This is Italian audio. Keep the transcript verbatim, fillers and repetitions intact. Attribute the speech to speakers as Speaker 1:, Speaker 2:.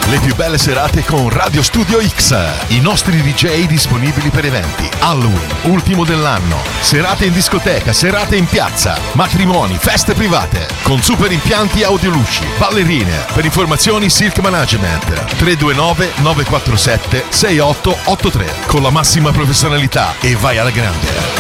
Speaker 1: Le più belle serate con Radio Studio X. I nostri D J disponibili per eventi. Halloween, ultimo dell'anno. Serate in discoteca, serate in piazza. Matrimoni, feste private. Con super impianti audioluci. Ballerine. Per informazioni Silk Management. tre due nove nove quattro sette sei otto otto tre. Con la massima professionalità e vai alla grande.